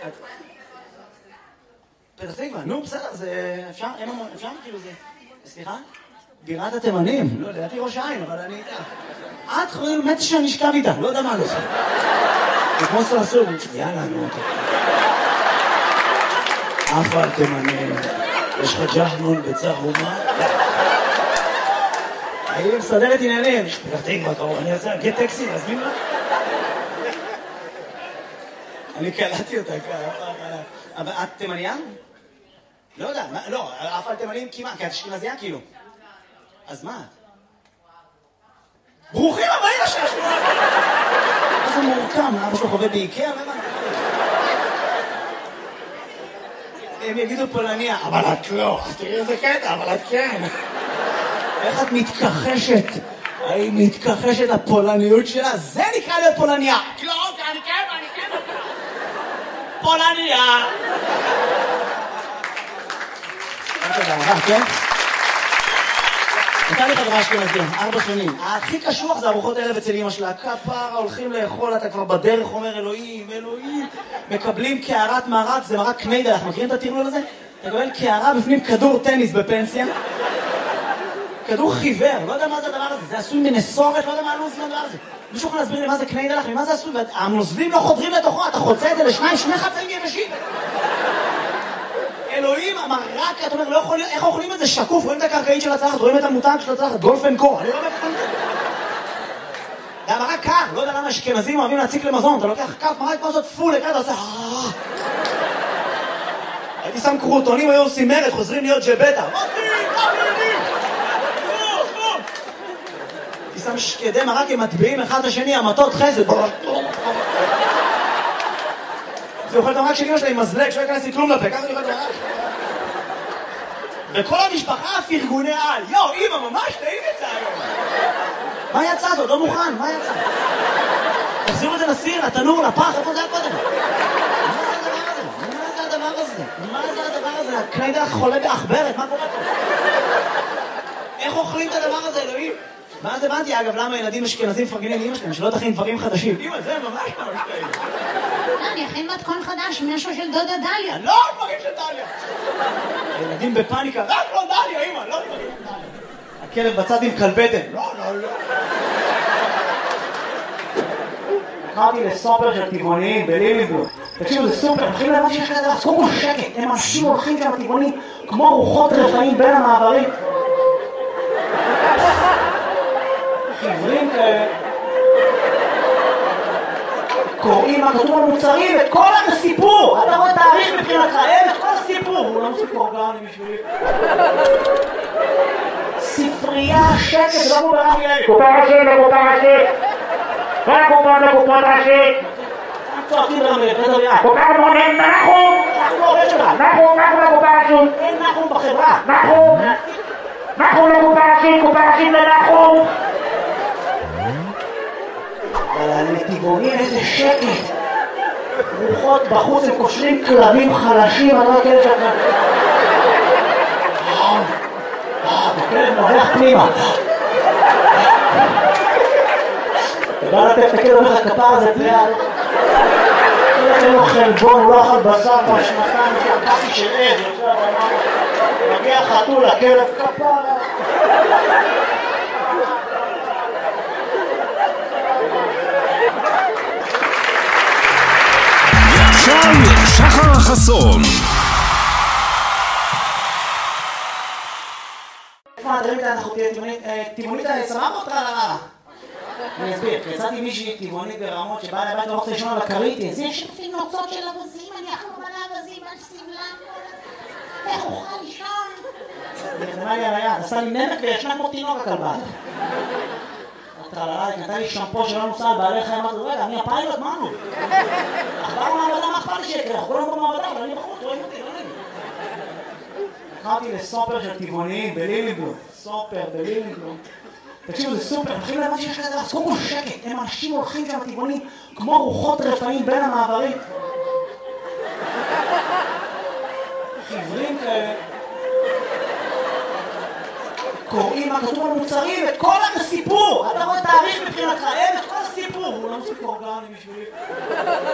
פתח תקווה, נו בסדר, זה אפשר כאילו זה... סליחה? בירת התימנים, לא, לדעתי ראש העין, אבל אני... את חושבים, מת שאני אשכב איתה, לא יודע מה לא עושה. זה כמו סרסור, יאללה, נו. אף על תימנים, יש לך ג'חנון בצהומה? אני מסדרת עניינים, פתח תקווה קרוב, אני רוצה להגיד טקסי, להזמין לה? אני קלטתי אותה ככה. אבל את תימניה? לא יודע, לא, אף על תימנים כמעט, כי את אשכנזייה כאילו. אז מה את? ברוכים הבאים לשעשוע! מה זה מורכם? אבא שלו חווה באיקאה? הם יגידו פולניה, אבל את לא. תראי איזה קטע, אבל את כן. איך את מתכחשת? היא מתכחשת לפולניות שלה? זה נקרא להיות פולניה. לא, אני כן. פולניה! כן? נתן לי חברה אשכנזייה, 4 שנים. הכי קשוח זה ארוחות ערב אצל אמא שלה. כפרה, הולכים לאכול, אתה כבר בדרך אומר אלוהים. מקבלים קערת מרק, זה מרק קניידלח. מכירים את הטרלול הזה? אתה מקבל קערה בפנים כדור טניס בפנסיה. כדור חיוור, לא יודע מה זה הדבר הזה. זה עשוי מנסורת, לא יודע מה הלוז מהדבר הזה. מישהו יכול להסביר לי מה זה קניידלח, ממה זה עשוי? והנוזלים לא חודרים לתוכו, אתה חוצה את זה לשניים, 2 חצאים יבשים. אלוהים, המרק, אתה אומר, לא יכול להיות, איך אוכלים את זה שקוף? רואים את הקרקעית של הצלחת, רואים את המותג של הצלחת, גולף אנד קו, אני לא מבין את זה. זה המרק קר, לא יודע למה אשכנזים אוהבים להציק למזון, אתה לוקח כף מרק כמו זאת פול, אתה עושה... הייתי שם קרוטונים, היו עושים מרד, חוזרים להיות ג'בטה. הייתי שם שקדי מרק, הם מטביעים אחד את השני, המטות חסד. זה אוכל את המרק של אמא שלה עם מזלג, שלא ייכנס לי כלום לפה, ככה אני אוכל את המרק. וכל המשפחה פרגוני על. יו, אמא, ממש טעים יצא היום. מה יצא זאת? לא מוכן, מה יצא? תחזירו את זה לסיר, לתנור, לפח, איפה זה היה קודם? מה זה הדבר הזה? הקניידלח חולה באחברת, מה קורה פה? איך אוכלים את הדבר הזה, אלוהים? ואז הבנתי, אגב, למה ילדים אשכנזים מפרגנים לאמא שלהם, שלא תכין דברים חדשים. אמא, זה ממש טעים. לא, אני אכין מתכון חדש, משהו של דודה דליה. לא, דברים של דליה. ילדים בפאניקה, רק לא דליה, אמא, לא דברים של דליה. הכלב בצד עם כלבטן. לא. קראתי לסופר של טבעוניים בליליבלום. תקשיבו, זה סופר, מתחילים להבא שיש כזה דבר, קודם כל שקט, הם אנשים הולכים שם טבעונים כמו רוחות רפאים בין המעברים. חיוורים כאלה. קוראים מה כתוב על מוצרים, את כל הסיפור. אתה רואה תאריך מבחינתך, את כל הסיפור. הוא לא מוסיף אורגני בשבילי. ספרייה, שקט, לא מוברה מילי. קופה ראשית. לקופה ראשית. צועקים ברמלה, קופה מונים, נחום. אנחנו עובד שלך. נחום לקופה ראשית. אין נחום בחברה. נחום לקופה ראשית לנחום. אבל הנתיבונים איזה שקט. רוחות בחוץ, הם קושרים כלבים חלשים, אני לא כאלה שאתה... הכלב נובח פנימה. אתה בא לתת את הכלב, אומר לך כפר הזה פליאה. אין לו חלבון, הוא לא אכל בשר כבר 2 שהקפי של עז. מגיע חתול, הכלב כפרה. עכשיו שחר חסון. איפה הדברים כאלה אנחנו טבעונית סבבה אותך על הרעה? אני אסביר, יצאתי מישהי טבעונית ברמות שבאה לבית לא רוצה לישון על הכרית. זה שופים נוצות של אבזים, אני אכלו מלא אבזים על סבלן. איך אוכל לישון? נכנמה לי על היד, עשה לי נמק וישנה כמו תינוק הכלבה. הטרללה, היא נתן לי שמפו שלא נוסע על בעלי חיים, אמרתי, רגע, אני הפיילוט, מה נו? אכבר מעבדה, מה אכפת לי שיקרה? אנחנו כולם במעבדה, אבל אני בחוץ, רואים אותי, לא נעים. קראתי לסופר של טבעוניים בליליבלום. סופר בליליבלום. תקשיבו, זה סופר, מתחילים להבא שיש כזה דבר, אז קודם כל שקט, הם אנשים הולכים שם טבעונים כמו רוחות רפאים בין המעברים. חיוורים כאלה. קוראים מה כתוב על מוצרים, את כל הסיפור. אתה רואה תאריך מבחינתך, את כל הסיפור. הוא לא מוסיף אורגני בשבילי.